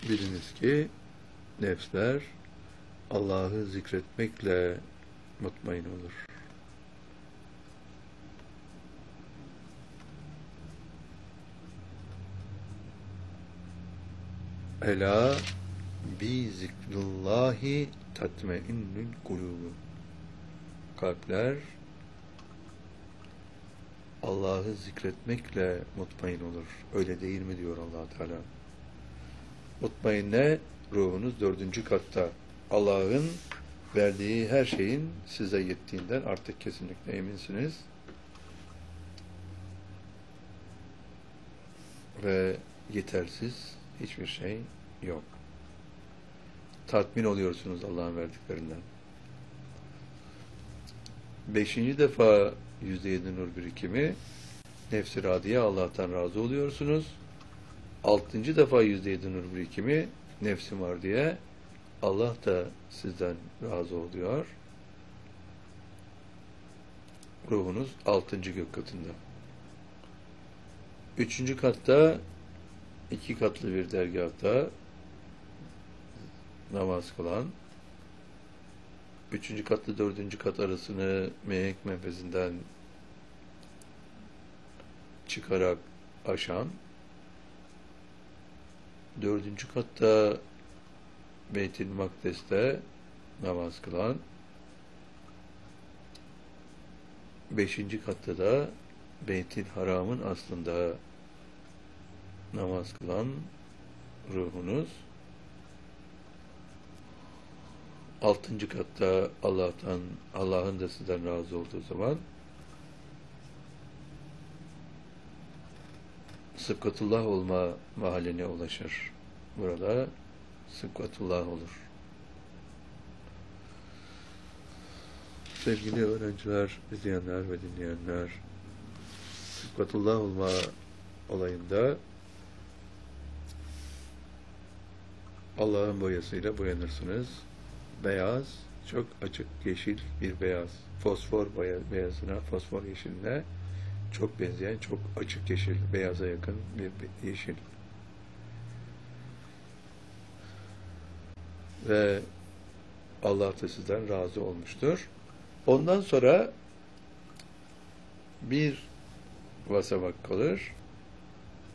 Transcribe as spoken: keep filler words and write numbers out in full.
biliniz ki nefsler Allah'ı zikretmekle mutmain olur. Ela bi zikrillahi tatmainnül kulubu. Kalpler Allah'ı zikretmekle mutmain olur. Öyle değil mi diyor Allah Teala. Mutmainne ruhunuz dördüncü katta. Allah'ın verdiği her şeyin size yettiğinden artık kesinlikle eminsiniz. Ve yetersiz hiçbir şey yok. Tatmin oluyorsunuz Allah'ın verdiklerinden. Beşinci defa yüzde yedi nur birikimi, nefs-i radiye Allah'tan razı oluyorsunuz. Altıncı defa yüzde yedi nur birikimi, nefs-i mardiye Allah da sizden razı oluyor. Ruhunuz altıncı gök katında. Üçüncü katta, iki katlı bir dergâhta namaz kılan, üçüncü katlı dördüncü kat arasını meyek menfezinden çıkarak aşan, dördüncü katta Beyt-i Makdes'te namaz kılan, beşinci katta da Beyt-i Haram'ın aslında namaz kılan ruhunuz, altıncı katta Allah'tan, Allah'ın da sizden razı olduğu zaman sıbgatullah olma mahalline ulaşır. Burada sıbgatullah olur. Sevgili öğrenciler, izleyenler ve dinleyenler, sıbgatullah olma olayında Allah'ın boyasıyla boyanırsınız. Beyaz, çok açık yeşil bir beyaz. Fosfor beyazına, fosfor yeşiline çok benzeyen, çok açık yeşil, beyaza yakın bir yeşil. Ve Allah da sizden razı olmuştur. Ondan sonra bir basamak kalır.